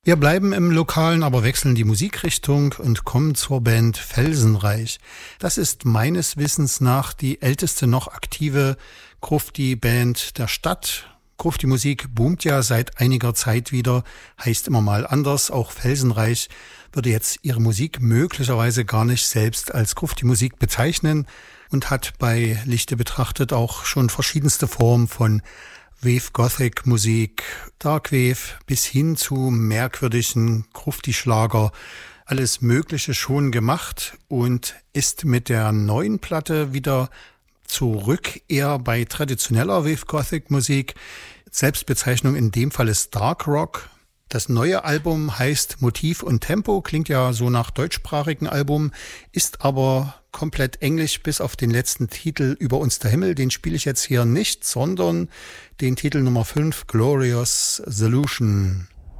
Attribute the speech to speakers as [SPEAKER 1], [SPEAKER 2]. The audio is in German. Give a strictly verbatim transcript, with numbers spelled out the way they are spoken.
[SPEAKER 1] Wir bleiben im Lokalen, aber wechseln die Musikrichtung und kommen zur Band Felsenreich. Das ist meines Wissens nach die älteste noch aktive Grufti-Band der Stadt. Grufti-Musik boomt ja seit einiger Zeit wieder, heißt immer mal anders. Auch Felsenreich würde jetzt ihre Musik möglicherweise gar nicht selbst als Grufti-Musik bezeichnen und hat bei Lichte betrachtet auch schon verschiedenste Formen von Wave Gothic Musik, Dark Wave bis hin zu merkwürdigen Grufti-Schlager, alles Mögliche schon gemacht und ist mit der neuen Platte wieder zurück, eher bei traditioneller Wave Gothic Musik. Selbstbezeichnung in dem Fall ist Dark Rock. Das neue Album heißt Motiv und Tempo, klingt ja so nach deutschsprachigen Album, ist aber komplett englisch bis auf den letzten Titel Über uns der Himmel. Den spiele ich jetzt hier nicht, sondern den Titel Nummer fünf, Glorious Solution.